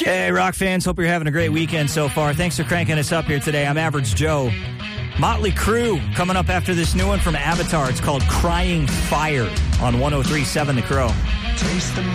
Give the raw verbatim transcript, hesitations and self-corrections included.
Okay, rock fans, hope you're having a great weekend so far. Thanks for cranking us up here today. I'm Average Joe. Motley Crue coming up after this new one from Avatar. It's called Crying Fire on one oh three point seven The Crow. Taste the